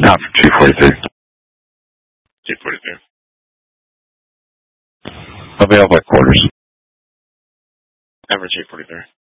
Not for Chief 43. Chief 43. Available at quarters. Ever Chief 43.